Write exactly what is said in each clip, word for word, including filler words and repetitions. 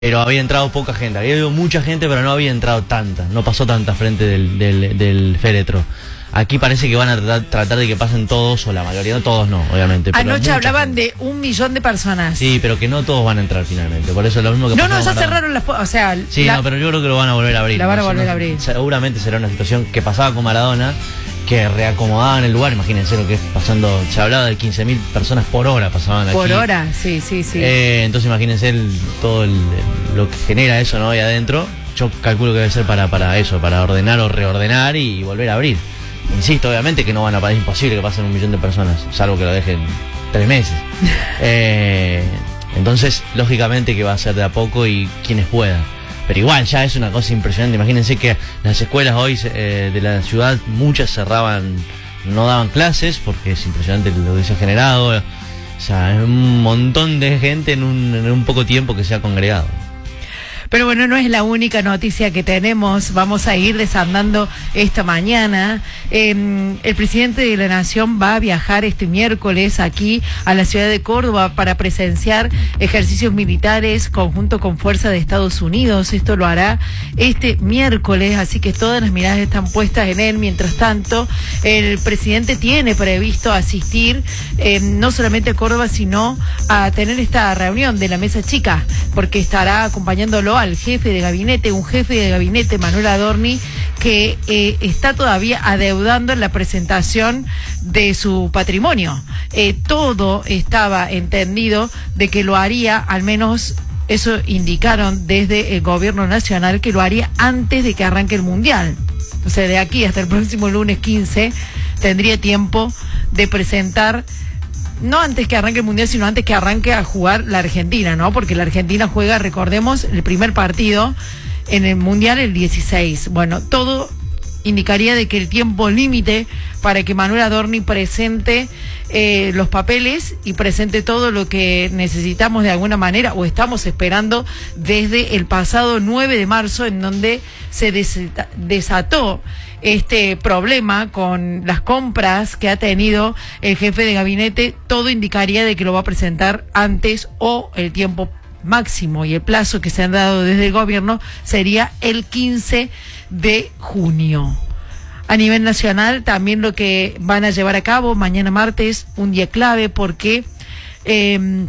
Pero había entrado poca gente, había habido mucha gente, pero no había entrado tanta, no pasó tanta frente del, del, del féretro. Aquí parece que van a tratar, tratar de que pasen todos, o la mayoría, no todos no, obviamente. Pero anoche hablaban gente. de un millón de personas. Sí, pero que no todos van a entrar finalmente, por eso es lo mismo que No, no, ya ahora. cerraron las puertas, o sea... Sí, la... no, pero yo creo que lo van a volver a abrir. La van a volver no, a abrir. Seguramente será una situación que pasaba con Maradona, que reacomodaban el lugar, imagínense lo que es pasando, se hablaba de quince mil personas por hora pasaban aquí. Por hora, sí, sí, sí. Eh, entonces imagínense el, todo el, lo que genera eso, ¿no? Ahí adentro, yo calculo que debe ser para, para eso, para ordenar o reordenar y volver a abrir. Insisto, obviamente que no van a pasar, es imposible que pasen un millón de personas, salvo que lo dejen tres meses. eh, entonces, lógicamente que va a ser de a poco y quienes puedan. Pero igual ya es una cosa impresionante. Imagínense que las escuelas hoy eh, de la ciudad, muchas cerraban, no daban clases, porque es impresionante lo que se ha generado. O sea, es un montón de gente en un, en un poco tiempo que se ha congregado. Pero bueno, no es la única noticia que tenemos. Vamos a ir desandando esta mañana. Eh, el presidente de la Nación va a viajar este miércoles aquí a la ciudad de Córdoba para presenciar ejercicios militares conjunto con fuerzas de Estados Unidos. Esto lo hará este miércoles, así que todas las miradas están puestas en él. Mientras tanto, el presidente tiene previsto asistir eh, no solamente a Córdoba, sino a tener esta reunión de la mesa chica, porque estará acompañándolo al jefe de gabinete, un jefe de gabinete, Manuel Adorni, que eh, está todavía adeudando en la presentación de su patrimonio. Eh, todo estaba entendido de que lo haría, al menos eso indicaron desde el gobierno nacional, que lo haría antes de que arranque el Mundial. O sea, de aquí hasta el próximo lunes quince tendría tiempo de presentar, no antes que arranque el Mundial, sino antes que arranque a jugar la Argentina, ¿no? Porque la Argentina juega, recordemos, el primer partido en el Mundial el dieciséis. Bueno, todo indicaría de que el tiempo límite para que Manuel Adorni presente eh, los papeles y presente todo lo que necesitamos de alguna manera, o estamos esperando desde el pasado nueve de marzo, en donde se desata, desató este problema con las compras que ha tenido el jefe de gabinete. Todo indicaría de que lo va a presentar antes, o el tiempo máximo y el plazo que se han dado desde el gobierno sería el quince de junio. A nivel nacional también lo que van a llevar a cabo mañana martes, un día clave, porque eh,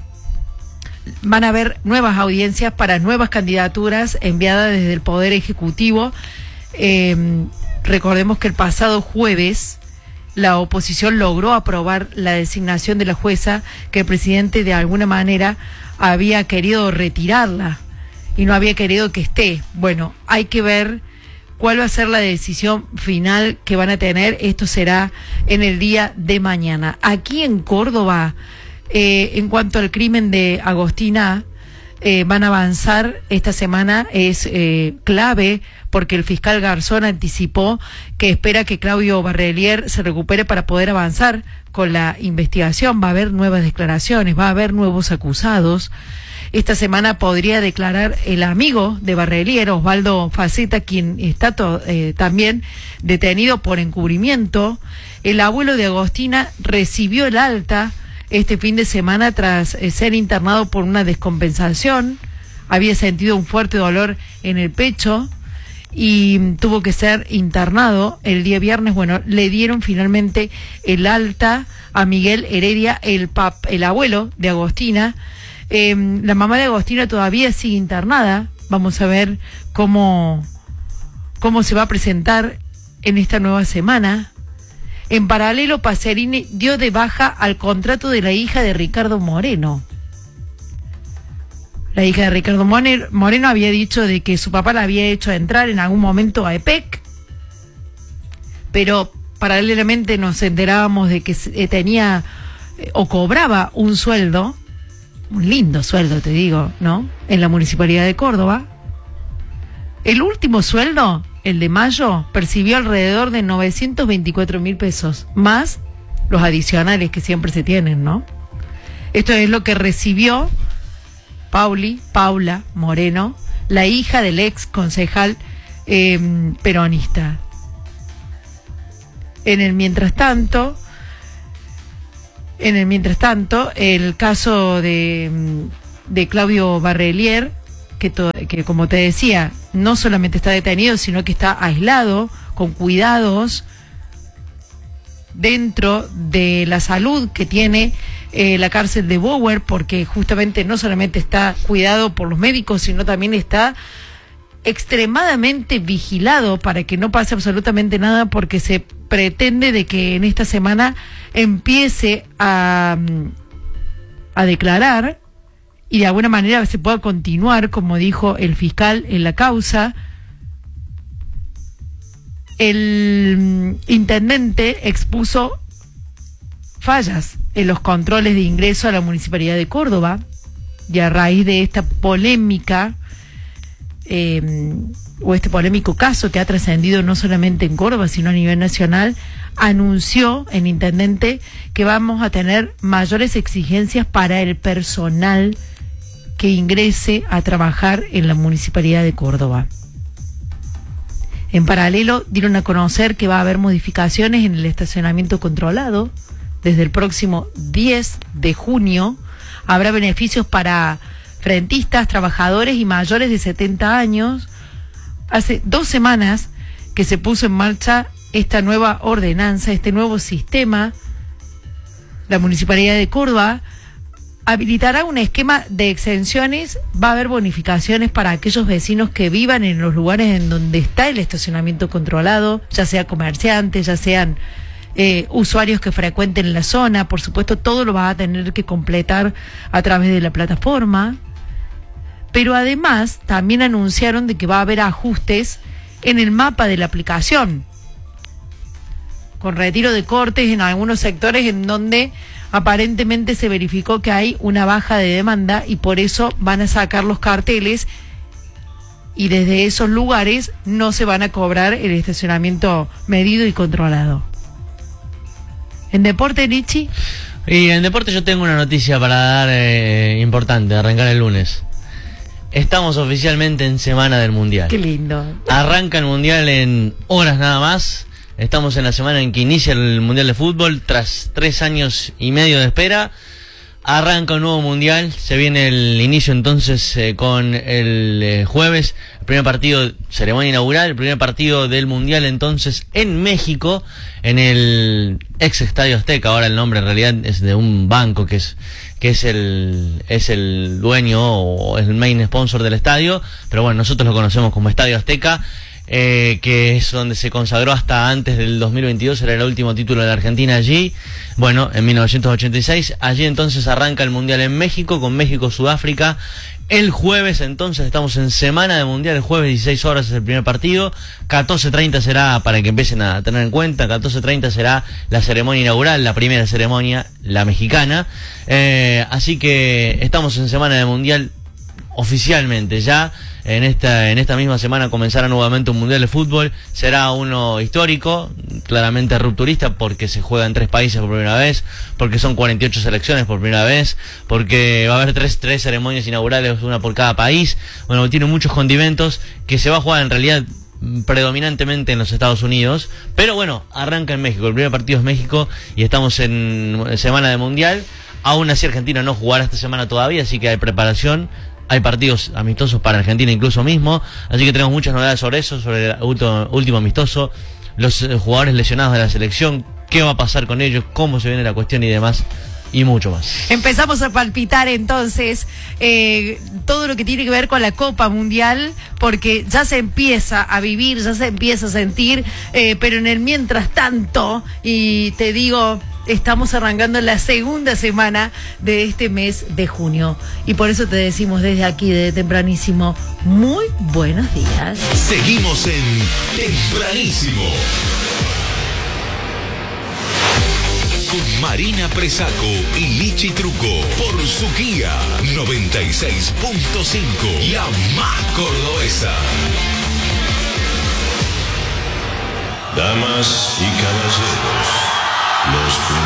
van a haber nuevas audiencias para nuevas candidaturas enviadas desde el Poder Ejecutivo. Eh, recordemos que el pasado jueves la oposición logró aprobar la designación de la jueza, que el presidente de alguna manera había querido retirarla y no había querido que esté. Bueno, hay que ver cuál va a ser la decisión final que van a tener. Esto será en el día de mañana. Aquí en Córdoba, eh, en cuanto al crimen de Agostina, eh, van a avanzar esta semana. Es eh, clave, porque el fiscal Garzón anticipó que espera que Claudio Barrelier se recupere para poder avanzar con la investigación. Va a haber nuevas declaraciones, va a haber nuevos acusados. Esta semana podría declarar el amigo de Barrelier, Osvaldo Faceta, quien está to, eh, también detenido por encubrimiento. El abuelo de Agostina recibió el alta este fin de semana tras eh, ser internado por una descompensación. Había sentido un fuerte dolor en el pecho y tuvo que ser internado el día viernes. Bueno, le dieron finalmente el alta a Miguel Heredia, el, pap, el abuelo de Agostina. Eh, la mamá de Agostina todavía sigue internada. Vamos a ver cómo, cómo se va a presentar en esta nueva semana. En paralelo, Pacerini dio de baja al contrato de la hija de Ricardo Moreno. La hija de Ricardo Moreno había dicho de que su papá la había hecho entrar en algún momento a E P E C, pero paralelamente nos enterábamos de que tenía eh, o cobraba un sueldo, un lindo sueldo, te digo, ¿no?, en la Municipalidad de Córdoba. El último sueldo, el de mayo, percibió alrededor de novecientos veinticuatro mil pesos, más los adicionales que siempre se tienen, ¿no? Esto es lo que recibió Pauli, Paula Moreno, la hija del ex concejal eh, peronista. En el mientras tanto, en el mientras tanto, el caso de, de Claudio Barrelier que, to- que como te decía, no solamente está detenido, sino que está aislado, con cuidados dentro de la salud que tiene eh, la cárcel de Bower, porque justamente no solamente está cuidado por los médicos, sino también está extremadamente vigilado para que no pase absolutamente nada, porque se pretende de que en esta semana empiece a, a declarar y de alguna manera se pueda continuar, como dijo el fiscal en la causa. El intendente expuso fallas en los controles de ingreso a la Municipalidad de Córdoba, y a raíz de esta polémica eh, o este polémico caso que ha trascendido no solamente en Córdoba sino a nivel nacional, anunció el intendente que vamos a tener mayores exigencias para el personal que ingrese a trabajar en la Municipalidad de Córdoba. En paralelo, dieron a conocer que va a haber modificaciones en el estacionamiento controlado. Desde el próximo diez de junio habrá beneficios para frentistas, trabajadores y mayores de setenta años. Hace dos semanas que se puso en marcha esta nueva ordenanza, este nuevo sistema. La Municipalidad de Córdoba habilitará un esquema de exenciones. Va a haber bonificaciones para aquellos vecinos que vivan en los lugares en donde está el estacionamiento controlado, ya sea comerciantes, ya sean eh, usuarios que frecuenten la zona. Por supuesto, todo lo va a tener que completar a través de la plataforma. Pero además también anunciaron de que va a haber ajustes en el mapa de la aplicación, con retiro de cortes en algunos sectores en donde aparentemente se verificó que hay una baja de demanda, y por eso van a sacar los carteles, y desde esos lugares no se van a cobrar el estacionamiento medido y controlado. ¿En deporte, Lichi? Y en deporte yo tengo una noticia para dar eh, importante, arrancar el lunes. Estamos oficialmente en semana del Mundial. Qué lindo. Arranca el Mundial en horas nada más. Estamos en la semana en que inicia el Mundial de Fútbol, tras tres años y medio de espera. Arranca un nuevo Mundial, se viene el inicio entonces eh, con el eh, jueves, el primer partido, ceremonia inaugural, el primer partido del Mundial entonces en México, en el ex Estadio Azteca. Ahora el nombre en realidad es de un banco que es que es el es el dueño o es el main sponsor del estadio, pero bueno, nosotros lo conocemos como Estadio Azteca. Eh, que es donde se consagró hasta antes del dos mil veintidós, era el último título de la Argentina allí, bueno, en mil novecientos ochenta y seis, allí entonces arranca el Mundial en México, con México-Sudáfrica, el jueves. Entonces estamos en semana de Mundial, el jueves dieciséis horas es el primer partido, catorce treinta será, para que empiecen a tener en cuenta, catorce treinta será la ceremonia inaugural, la primera ceremonia, la mexicana, eh, así que estamos en semana de Mundial oficialmente ya. En esta en esta misma semana comenzará nuevamente un Mundial de Fútbol. Será uno histórico, claramente rupturista, porque se juega en tres países por primera vez, porque son cuarenta y ocho selecciones por primera vez, porque va a haber tres, tres ceremonias inaugurales, una por cada país. Bueno, tiene muchos condimentos, que se va a jugar en realidad predominantemente en los Estados Unidos, pero bueno, arranca en México. El primer partido es México y estamos en semana de Mundial. Aún así Argentina no jugará esta semana todavía, así que hay preparación. Hay partidos amistosos para Argentina incluso mismo, así que tenemos muchas novedades sobre eso, sobre el último, último amistoso, los eh, jugadores lesionados de la selección, qué va a pasar con ellos, cómo se viene la cuestión y demás, y mucho más. Empezamos a palpitar entonces eh, todo lo que tiene que ver con la Copa Mundial, porque ya se empieza a vivir, ya se empieza a sentir, eh, pero en el mientras tanto, y te digo, estamos arrancando la segunda semana de este mes de junio, y por eso te decimos desde aquí, desde tempranísimo, muy buenos días. Seguimos en Tempranísimo con Marina Presaco y Lichi Truco por su Kia noventa y seis punto cinco, la más cordobesa. Damas y caballeros, los